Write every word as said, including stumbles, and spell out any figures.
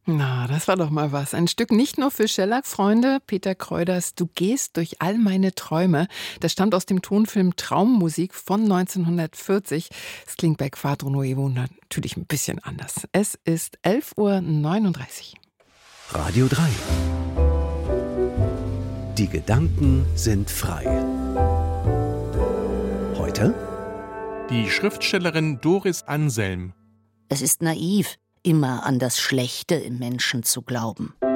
Na, das war doch mal was. Ein Stück nicht nur für Schellack-Freunde. Peter Kreuders Du gehst durch all meine Träume. Das stammt aus dem Tonfilm Traummusik von neunzehnhundertvierzig. Es klingt bei Quadro Nuevo natürlich ein bisschen anders. Es ist elf Uhr neununddreißig. Radio drei. Die Gedanken sind frei. Heute? Die Schriftstellerin Doris Anselm. Es ist naiv, immer an das Schlechte im Menschen zu glauben.